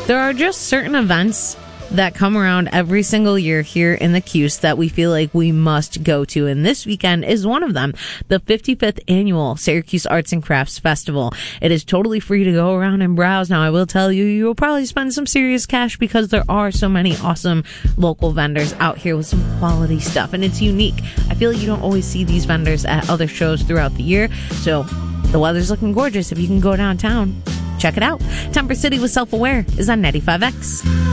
There are just certain events that come around every single year here in the Cuse that we feel like we must go to, and this weekend is one of them, the 55th annual Syracuse Arts and Crafts Festival. It is totally free to go around and browse. Now, I will tell you, you will probably spend some serious cash because there are so many awesome local vendors out here with some quality stuff, and it's unique. I feel like you don't always see these vendors at other shows throughout the year, so the weather's looking gorgeous. If you can go downtown, check it out. Temper City with Self-Aware is on 95X.